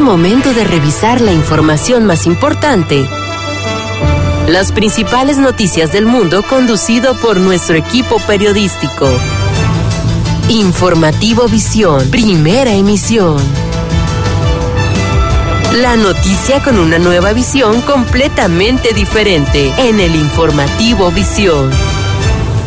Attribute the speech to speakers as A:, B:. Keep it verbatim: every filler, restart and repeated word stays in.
A: momento de revisar la información más importante. Las principales noticias del mundo conducido por nuestro equipo periodístico. Informativo Visión, primera emisión. La noticia con una nueva visión completamente diferente en el Informativo Visión.